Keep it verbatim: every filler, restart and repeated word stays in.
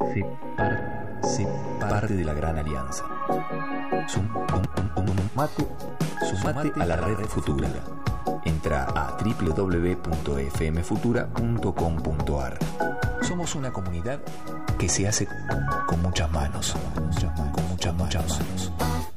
Sé parte, sé parte de la gran alianza. Sumate, sumate a la red Futura. Entra a doble u doble u doble u punto f m futura punto com punto a r. Somos una comunidad que se hace con muchas manos, con muchas, muchas manos.